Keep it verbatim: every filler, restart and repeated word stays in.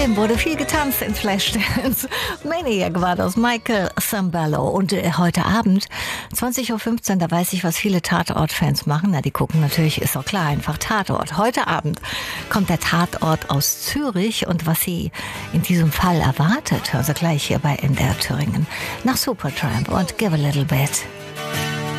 Wurde viel getanzt in Flashdance. Maniac war das, Michael Sambello. Und äh, heute Abend, zwanzig Uhr fünfzehn, da weiß ich, was viele Tatort-Fans machen. Na, die gucken natürlich, ist doch klar, einfach Tatort. Heute Abend kommt der Tatort aus Zürich und was sie in diesem Fall erwartet, also gleich hier bei N D R Thüringen, nach Supertramp und Give a Little Bit.